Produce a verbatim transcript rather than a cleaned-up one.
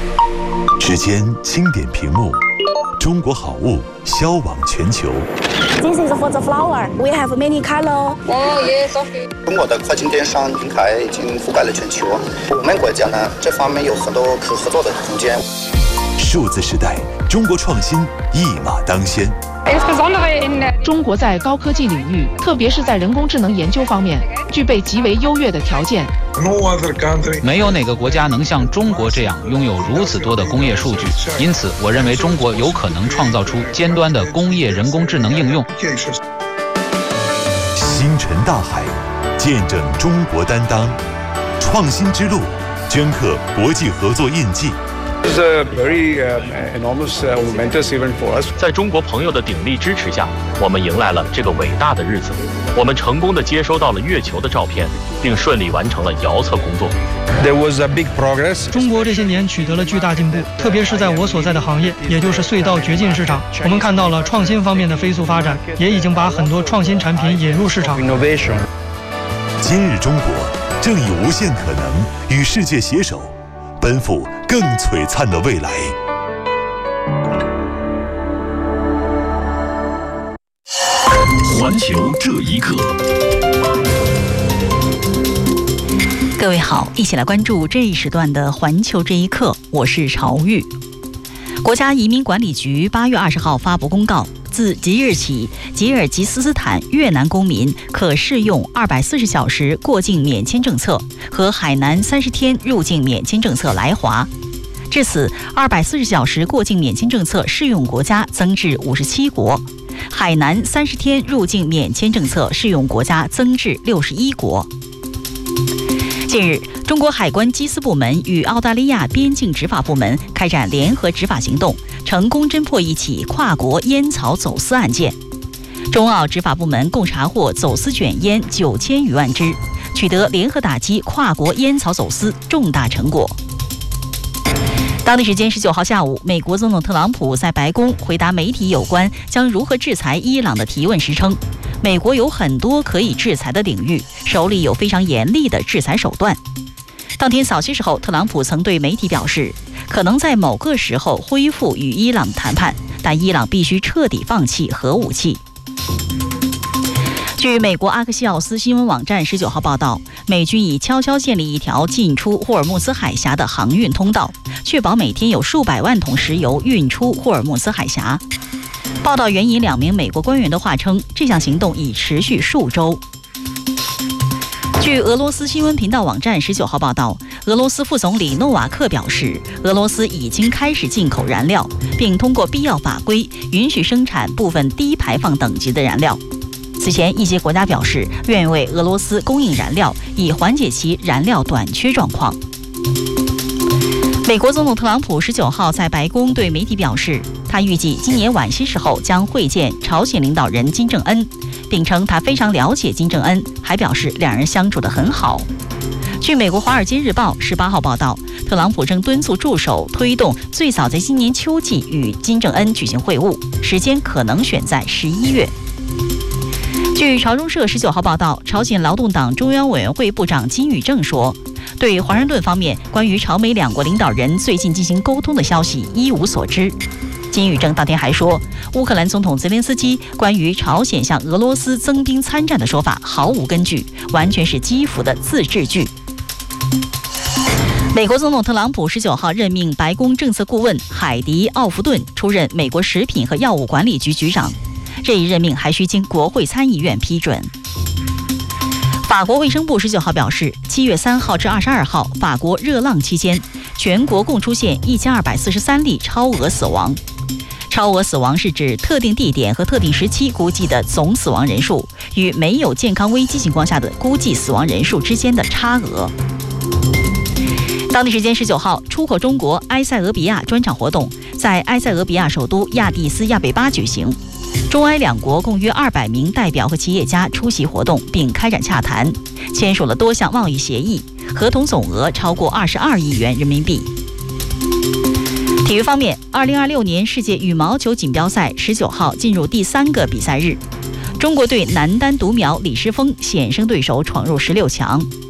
指尖轻点屏幕，中国好物销往全球。 This is for the flower. We have many color. Oh yes, okay. 中国的跨境电商平台已经覆盖了全球，我们国家呢这方面有很多可合作的空间。 数字时代，中国创新一马当先。 中国在高科技领域，特别是在人工智能研究方面，具备极为优越的条件。 没有哪个国家能像中国这样拥有如此多的工业数据，因此我认为中国有可能创造出尖端的工业人工智能应用。 星辰大海，见证中国担当，创新之路，镌刻国际合作印记。 It's a very uh, enormous, uh, momentous event for us. 在中国朋友的鼎力支持下，我们迎来了这个伟大的日子。我们成功地接收到了月球的照片，并顺利完成了遥测工作。 There was a big progress. 中国这些年取得了巨大进步，特别是在我所在的行业，也就是隧道掘进市场，我们看到了创新方面的飞速发展，也已经把很多创新产品引入市场。 Innovation. 今日中国正以无限可能与世界携手，奔赴更璀璨的未来。 环球这一刻， 各位好，一起来关注这一时段的环球这一刻，我是朝玉。国家移民管理局八月二十号发布公告，自即日起，吉尔吉斯斯坦越南公民可适用二百四十小时过境免签政策和海南三十天入境免签政策来华。至此，二百四十小时过境免签政策适用国家增至五十七国，海南三十天入境免签政策适用国家增至六十一国。近日，中国海关缉私部门与澳大利亚边境执法部门开展联合执法行动，成功侦破一起跨国烟草走私案件。中澳执法部门共查获走私卷烟九千余万支，取得联合打击跨国烟草走私重大成果。当地时间十九号下午，美国总统特朗普在白宫回答媒体有关将如何制裁伊朗的提问时称，美国有很多可以制裁的领域，手里有非常严厉的制裁手段。当天早些时候，特朗普曾对媒体表示，可能在某个时候恢复与伊朗的谈判，但伊朗必须彻底放弃核武器。据美国阿克西奥斯新闻网站十九号报道，美军已悄悄建立一条进出霍尔木兹海峡的航运通道，确保每天有数百万桶石油运出霍尔木兹海峡。报道援引两名美国官员的话称，这项行动已持续数周。据俄罗斯新闻频道网站十九号报道，俄罗斯副总理诺瓦克表示，俄罗斯已经开始进口燃料，并通过必要法规允许生产部分低排放等级的燃料。此前，一些国家表示愿为俄罗斯供应燃料，以缓解其燃料短缺状况。美国总统特朗普十九号在白宫对媒体表示，他预计今年晚些时候将会见朝鲜领导人金正恩，并称他非常了解金正恩，还表示两人相处得很好。据美国《华尔街日报》十八号报道，特朗普正敦促助手推动最早在今年秋季与金正恩举行会晤，时间可能选在十一月。据朝中社十九号报道，朝鲜劳动党中央委员会部长金宇正说，对华盛顿方面关于朝美两国领导人最近进行沟通的消息一无所知。金宇正当天还说，乌克兰总统泽连斯基关于朝鲜向俄罗斯增兵参战的说法毫无根据，完全是基辅的自制剧。美国总统特朗普十九号任命白宫政策顾问海迪·奥弗顿出任美国食品和药物管理局局长，这一任命还需经国会参议院批准。法国卫生部十九号表示，七月三号至二十二号法国热浪期间，全国共出现一千二百四十三例超额死亡。超额死亡是指特定地点和特定时期估计的总死亡人数与没有健康危机情况下的估计死亡人数之间的差额。当地时间十九号，出口中国埃塞俄比亚专场活动在埃塞俄比亚首都亚的斯亚贝巴举行。中埃两国共约二百名代表和企业家出席活动，并开展洽谈，签署了多项贸易协议，合同总额超过二十二亿元人民币。体育方面，二零二六年世界羽毛球锦标赛十九号进入第三个比赛日，中国队男单独苗李诗峰险胜对手闯入十六强。